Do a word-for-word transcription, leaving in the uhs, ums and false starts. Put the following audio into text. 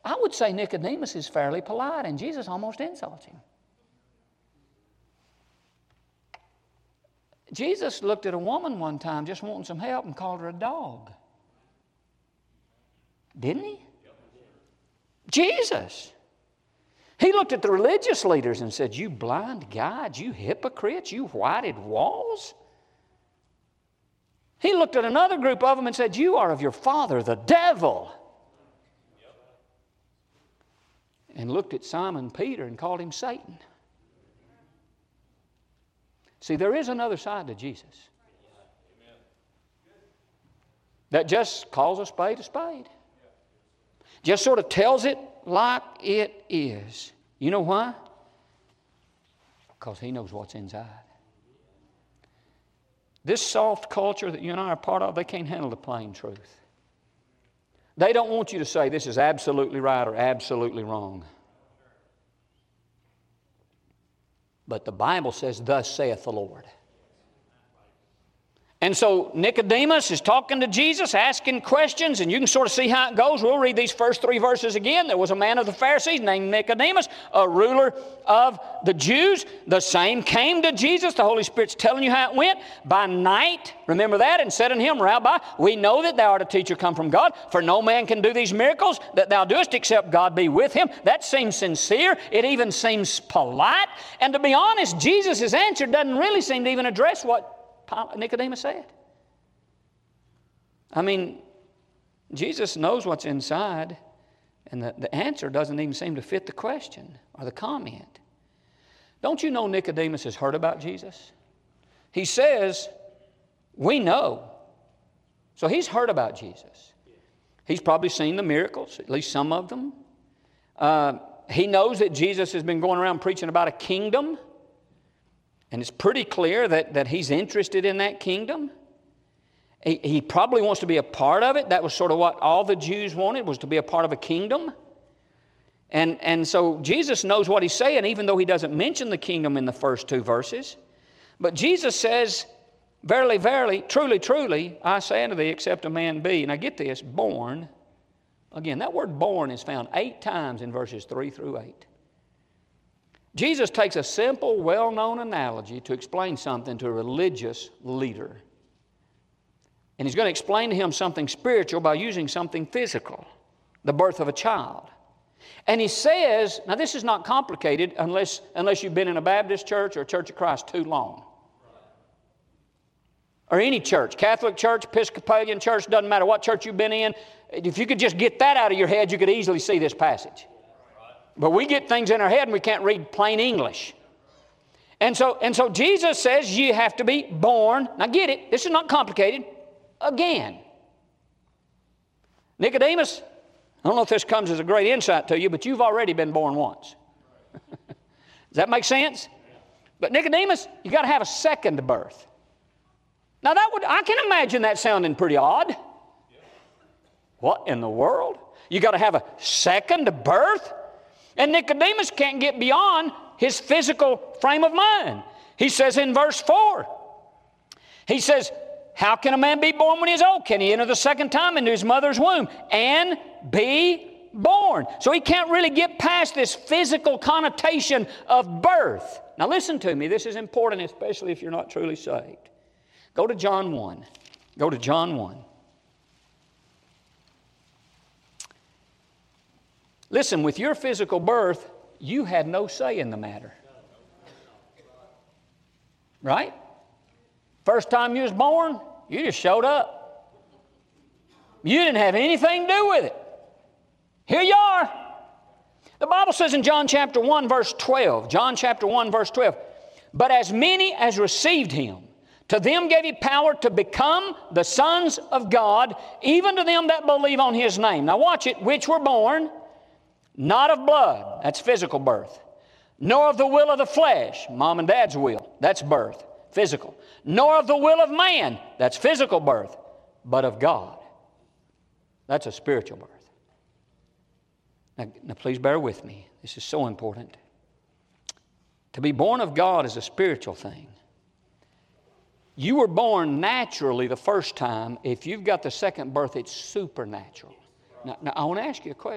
I would say Nicodemus is fairly polite, and Jesus almost insults him. Jesus looked at a woman one time just wanting some help and called her a dog. Didn't he? Jesus. He looked at the religious leaders and said, you blind guides, you hypocrites, you whited walls. He looked at another group of them and said, you are of your father, the devil. And looked at Simon Peter and called him Satan. See, there is another side to Jesus that just calls a spade a spade. Just sort of tells it like it is. You know why? Because He knows what's inside. This soft culture that you and I are part of, they can't handle the plain truth. They don't want you to say this is absolutely right or absolutely wrong. But the Bible says, thus saith the Lord. And so Nicodemus is talking to Jesus, asking questions, and you can sort of see how it goes. We'll read these first three verses again. There was a man of the Pharisees named Nicodemus, a ruler of the Jews. The same came to Jesus. The Holy Spirit's telling you how it went. By night, remember that, and said unto him, Rabbi, we know that thou art a teacher come from God, for no man can do these miracles that thou doest except God be with him. That seems sincere. It even seems polite. And to be honest, Jesus' answer doesn't really seem to even address what Nicodemus said. I mean, Jesus knows what's inside, and the, the answer doesn't even seem to fit the question or the comment. Don't you know Nicodemus has heard about Jesus? He says, we know. So he's heard about Jesus. He's probably seen the miracles, at least some of them. Uh, he knows that Jesus has been going around preaching about a kingdom. And it's pretty clear that, that he's interested in that kingdom. He, he probably wants to be a part of it. That was sort of what all the Jews wanted, was to be a part of a kingdom. And, and so Jesus knows what he's saying, even though he doesn't mention the kingdom in the first two verses. But Jesus says, verily, verily, truly, truly, I say unto thee, except a man be, and I get this, born. Again, that word born is found eight times in verses three through eight. Jesus takes a simple, well-known analogy to explain something to a religious leader. And he's going to explain to him something spiritual by using something physical, the birth of a child. And he says, now this is not complicated unless, unless you've been in a Baptist church or a Church of Christ too long. Or any church, Catholic church, Episcopalian church, doesn't matter what church you've been in. If you could just get that out of your head, you could easily see this passage. But we get things in our head and we can't read plain English. And so, and so Jesus says you have to be born. Now get it, this is not complicated. Again. Nicodemus, I don't know if this comes as a great insight to you, but you've already been born once. Does that make sense? But Nicodemus, you got to have a second birth. Now that would, I can imagine that sounding pretty odd. What in the world? You got to have a second birth? And Nicodemus can't get beyond his physical frame of mind. He says in verse four, he says, how can a man be born when he is old? Can he enter the second time into his mother's womb and be born? So he can't really get past this physical connotation of birth. Now listen to me, this is important, especially if you're not truly saved. Go to John one. Go to John one. Listen, with your physical birth, you had no say in the matter. Right? First time you was born, you just showed up. You didn't have anything to do with it. Here you are. The Bible says in John chapter one, verse twelve, John chapter one, verse twelve, but as many as received him, to them gave he power to become the sons of God, even to them that believe on his name. Now watch it, which were born not of blood, that's physical birth, nor of the will of the flesh, mom and dad's will, that's birth, physical, nor of the will of man, that's physical birth, but of God. That's a spiritual birth. Now, now please bear with me. This is so important. To be born of God is a spiritual thing. You were born naturally the first time. If you've got the second birth, it's supernatural. Now, now I want to ask you a question.